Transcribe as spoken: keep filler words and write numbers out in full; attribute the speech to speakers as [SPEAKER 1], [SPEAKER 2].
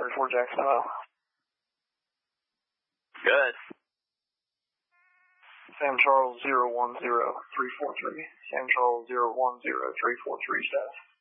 [SPEAKER 1] thirty-four Jacksonville.
[SPEAKER 2] Good.
[SPEAKER 1] Sam Charles zero one zero three four three. Sam Charles zero one zero three four three status.